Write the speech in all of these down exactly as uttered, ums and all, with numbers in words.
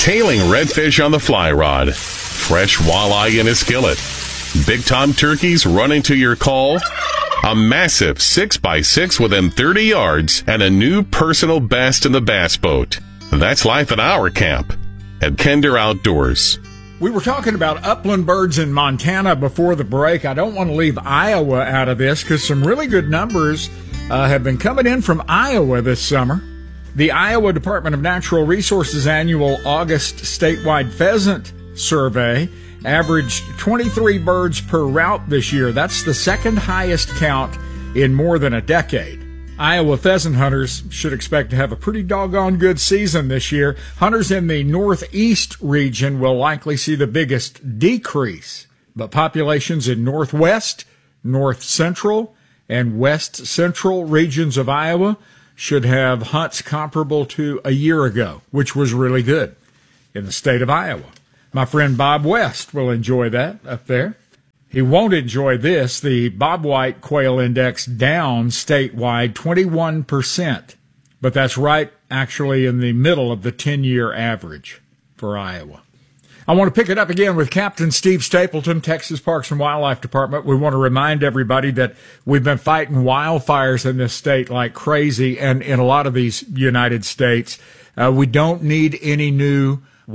tailing redfish on the fly rod, fresh walleye in a skillet, big-time turkeys running to your call, a massive six by six within thirty yards, and a new personal best in the bass boat. That's life at our camp at Kinder Outdoors. We were talking about upland birds in Montana before the break. I don't want to leave Iowa out of this because some really good numbers uh, have been coming in from Iowa this summer. The Iowa Department of Natural Resources annual August statewide pheasant survey averaged twenty-three birds per route this year. That's the second highest count in more than a decade. Iowa pheasant hunters should expect to have a pretty doggone good season this year. Hunters in the northeast region will likely see the biggest decrease, but populations in northwest, north central, and west central regions of Iowa should have hunts comparable to a year ago, which was really good in the state of Iowa. My friend Bob West will enjoy that up there. He won't enjoy this. The bobwhite quail index down statewide twenty-one percent, but that's right actually in the middle of the ten-year average for Iowa. I want to pick it up again with Captain Steve Stapleton, Texas Parks and Wildlife Department. We want to remind everybody that we've been fighting wildfires in this state like crazy, and in a lot of these United States. Uh, we don't need any new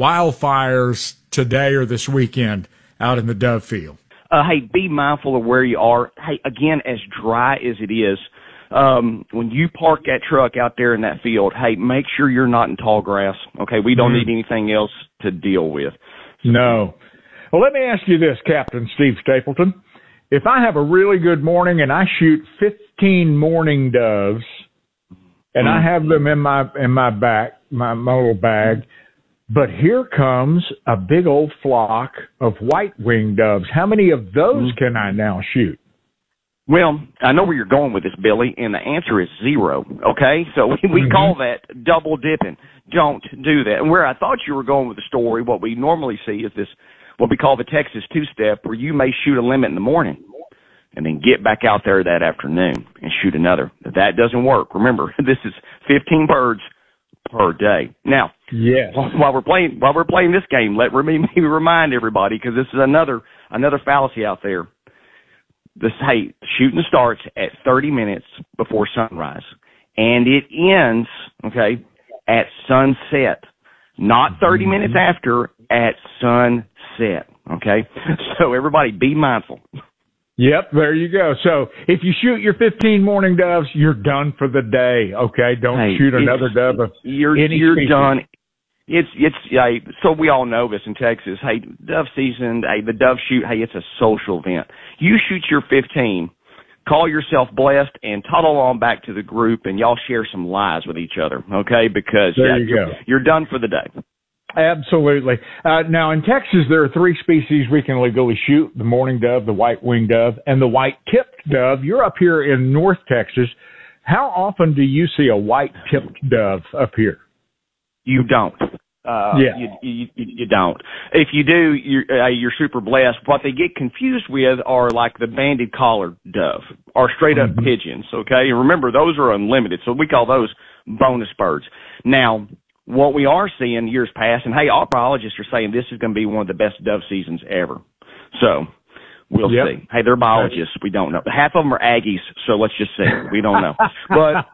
wildfires today or this weekend out in the Dove Field. Uh, hey, be mindful of where you are. Hey, again, as dry as it is, um, when you park that truck out there in that field, hey, make sure you're not in tall grass. Okay, we don't mm-hmm. need anything else to deal with. So, no. Well, let me ask you this, Captain Steve Stapleton. If I have a really good morning and I shoot fifteen mourning doves, and mm-hmm. I have them in my in my back, my, my little bag, but here comes a big old flock of white-winged doves. How many of those mm-hmm. can I now shoot? Well, I know where you're going with this, Billy, and the answer is zero, okay? So we, we mm-hmm. call that double dipping. Don't do that. And where I thought you were going with the story, what we normally see is this, what we call the Texas two-step, where you may shoot a limit in the morning and then get back out there that afternoon and shoot another. But that doesn't work. Remember, this is fifteen birds per day. Now, yes. while we're playing while we're playing this game, let me remind everybody, because this is another another fallacy out there. This hey, shooting starts at thirty minutes before sunrise, and it ends okay at sunset, not thirty mm-hmm. minutes after, at sunset. Okay, so everybody be mindful. Yep, there you go. So if you shoot your fifteen mourning doves, you're done for the day. Okay, don't hey, shoot another dove of you're any you're species. done. It's it's hey, so we all know this in Texas. Hey, dove season. Hey, the dove shoot. Hey, it's a social event. You shoot your fifteen, call yourself blessed, and toddle on back to the group, and y'all share some lies with each other. Okay, because there yeah, you you're, go. you're done for the day. Absolutely. Uh, now, in Texas, there are three species we can legally shoot: the mourning dove, the white-winged dove, and the white-tipped dove. You're up here in North Texas. How often do you see a white-tipped dove up here? You don't. Uh, yeah. You, you, you don't. If you do, you're, uh, you're super blessed. What they get confused with are like the banded collared dove or straight-up mm-hmm. pigeons, okay? And remember, those are unlimited, so we call those bonus birds. Now, what we are seeing years past, and hey, all biologists are saying this is going to be one of the best dove seasons ever. So we'll yep. see. Hey, they're biologists. We don't know. Half of them are Aggies, so let's just say we don't know. But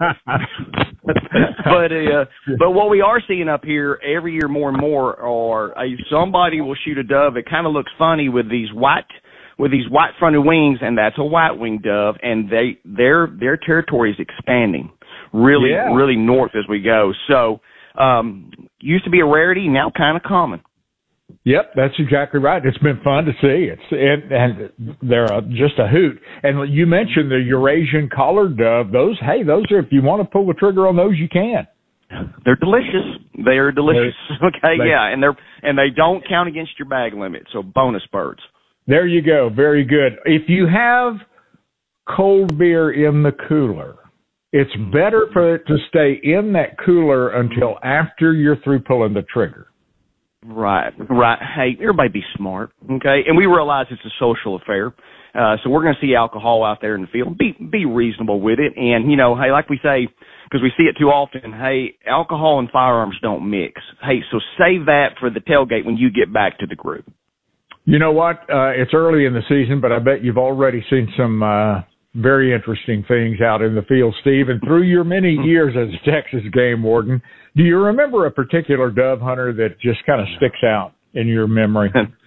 but uh, but what we are seeing up here every year more and more are uh, somebody will shoot a dove. It kind of looks funny with these white with these white fronted wings, and that's a white winged dove, and they their their territory is expanding really yeah. really north as we go. So. Um, used to be a rarity, now kind of common. Yep, that's exactly right. It's been fun to see. It's and, and they're a, just a hoot. And you mentioned the Eurasian collared dove. Those, hey, those are, if you want to pull the trigger on those, you can. They're delicious. They are delicious. They're, okay, they, yeah, and they're and they don't count against your bag limit. So bonus birds. There you go. Very good. If you have cold beer in the cooler, it's better for it to stay in that cooler until after you're through pulling the trigger. Right, right. Hey, everybody be smart, okay? And we realize it's a social affair. Uh, so we're going to see alcohol out there in the field. Be be reasonable with it. And, you know, hey, like we say, because we see it too often. Hey, alcohol and firearms don't mix. Hey, so save that for the tailgate when you get back to the group. You know what? Uh, it's early in the season, but I bet you've already seen some uh, very interesting things out in the field, Steve. And through your many years as a Texas game warden, do you remember a particular dove hunter that just kind of sticks out in your memory?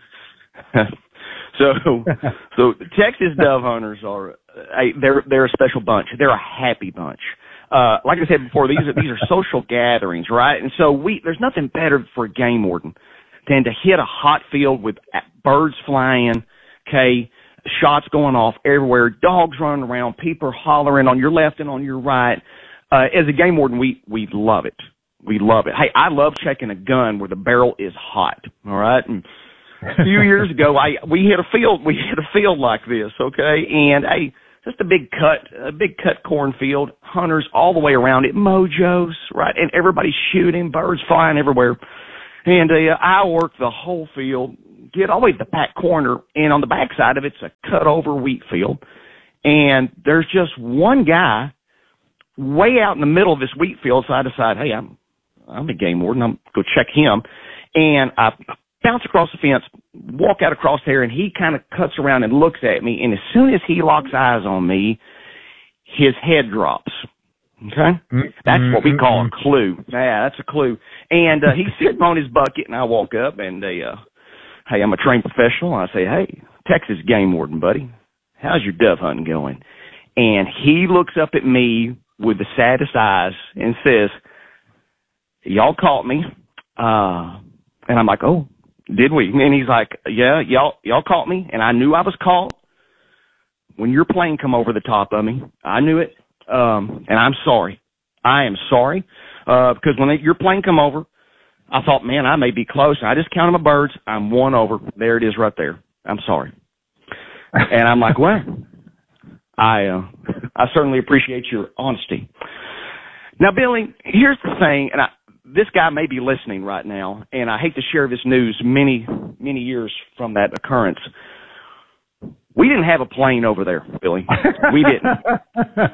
so, so Texas dove hunters are they're they're a special bunch. They're a happy bunch. Uh, like I said before, these are these are social gatherings, right? And so we there's nothing better for a game warden than to hit a hot field with birds flying, okay, shots going off everywhere, dogs running around, people hollering on your left and on your right. Uh, as a game warden, we, we love it. We love it. Hey, I love checking a gun where the barrel is hot, all right? And a few years ago, I we hit a field, we hit a field like this, okay? And, hey, just a big cut, a big cut cornfield, hunters all the way around it, mojos, right? And everybody's shooting, birds flying everywhere. And uh, I work the whole field, get all the way to the back corner, and on the back side of it's a cut-over wheat field. And there's just one guy way out in the middle of this wheat field, so I decide, hey, I'm I'm a game warden. I'm go check him. And I bounce across the fence, walk out across there, and he kind of cuts around and looks at me. And as soon as he locks eyes on me, his head drops. Okay? That's what we call a clue. Yeah, that's a clue. And uh, he's sitting on his bucket, and I walk up, and they, uh, hey, I'm a trained professional. I say, hey, Texas game warden, buddy, how's your dove hunting going? And he looks up at me with the saddest eyes and says, y'all caught me. Uh, and I'm like, oh, did we? And he's like, yeah, y'all, y'all caught me, and I knew I was caught when your plane come over the top of me. I knew it. Um, and I'm sorry. I am sorry. Uh, because when they, your plane come over, I thought, man, I may be close. And I just counted my birds. I'm one over. There it is right there. I'm sorry. And I'm like, well, I, uh, I certainly appreciate your honesty. Now, Billy, here's the thing, and I, this guy may be listening right now, and I hate to share this news many, many years from that occurrence. We didn't have a plane over there, Billy. We didn't.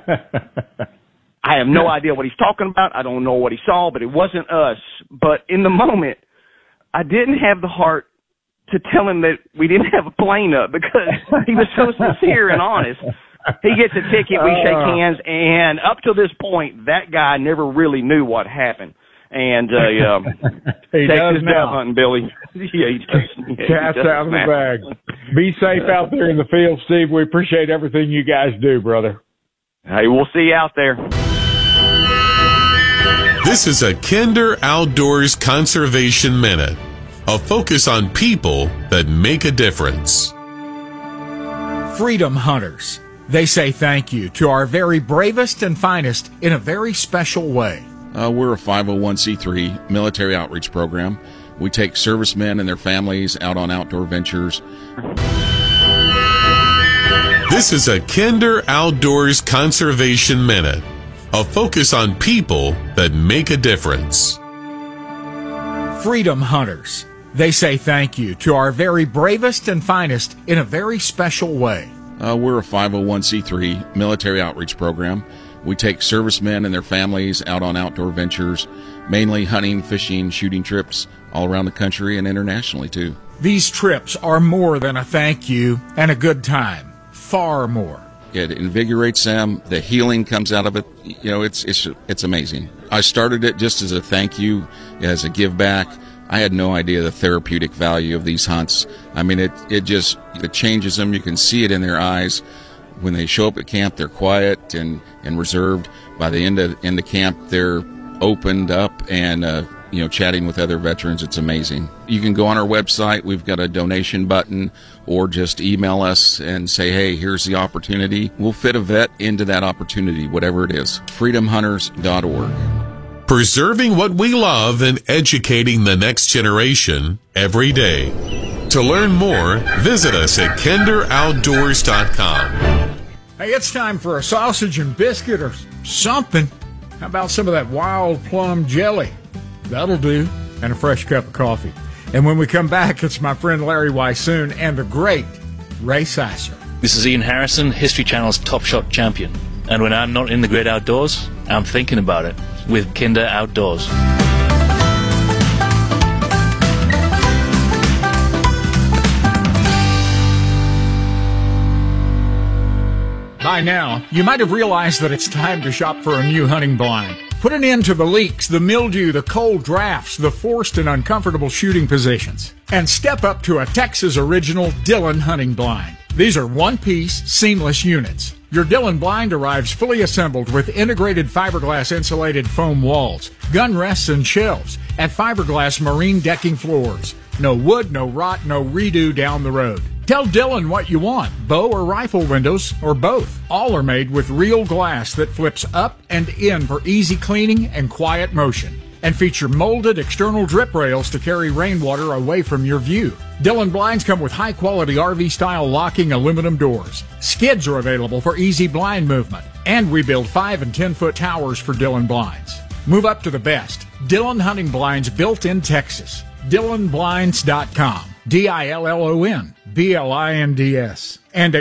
I have no idea what he's talking about. I don't know what he saw, but it wasn't us. But in the moment, I didn't have the heart to tell him that we didn't have a plane up because he was so sincere and honest. He gets a ticket, we shake hands, and up to this point, that guy never really knew what happened. And uh, um, he Texas does now. dove hunting, Billy. Yeah, he does. Yeah, Cat's out of the bag. Be safe out there in the field, Steve. We appreciate everything you guys do, brother. Hey, we'll see you out there. This is a Kinder Outdoors Conservation Minute, a focus on people that make a difference. Freedom hunters. They say thank you to our very bravest and finest in a very special way. Uh, we're a five oh one c three military outreach program. We take servicemen and their families out on outdoor ventures. This is a Kinder Outdoors Conservation Minute, a focus on people that make a difference. Freedom hunters. They say thank you to our very bravest and finest in a very special way. Uh, we're a five oh one c three military outreach program. We take servicemen and their families out on outdoor ventures, mainly hunting, fishing, shooting trips all around the country and internationally, too. These trips are more than a thank you and a good time. Far more. It invigorates them. The healing comes out of it. You know, it's it's it's amazing. I started it just as a thank you, as a give back. I had no idea the therapeutic value of these hunts. I mean, it, it just it changes them. You can see it in their eyes. When they show up at camp, they're quiet and, and reserved. By the end of end of camp, they're opened up and uh, you know chatting with other veterans. It's amazing. You can go on our website. We've got a donation button, or just email us and say, hey, here's the opportunity. We'll fit a vet into that opportunity, whatever it is. freedom hunters dot org. Preserving what we love and educating the next generation every day. To learn more, visit us at kinder outdoors dot com. Hey, it's time for a sausage and biscuit or something. How about some of that wild plum jelly? That'll do. And a fresh cup of coffee. And when we come back, it's my friend Larry Weissoon and the great Ray Sasser. This is Ian Harrison, History Channel's Top Shot champion. And when I'm not in the great outdoors, I'm thinking about it with Kinder Outdoors. By now, you might have realized that it's time to shop for a new hunting blind. Put an end to the leaks, the mildew, the cold drafts, the forced and uncomfortable shooting positions. And step up to a Texas original Dillon hunting blind. These are one-piece, seamless units. Your Dillon blind arrives fully assembled with integrated fiberglass insulated foam walls, gun rests and shelves, and fiberglass marine decking floors. No wood, no rot, no redo down the road. Tell Dillon what you want, bow or rifle windows, or both. All are made with real glass that flips up and in for easy cleaning and quiet motion, and feature molded external drip rails to carry rainwater away from your view. Dillon blinds come with high-quality R V-style locking aluminum doors. Skids are available for easy blind movement, and we build five and ten-foot towers for Dillon blinds. Move up to the best. Dillon hunting blinds built in Texas. Dillon Blinds dot com. D I L L O N B L I N D S. And